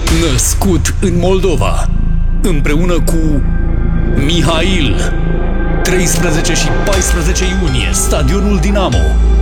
Născut în Moldova, împreună cu Mihail. 13 și 14 iunie, Stadionul Dinamo.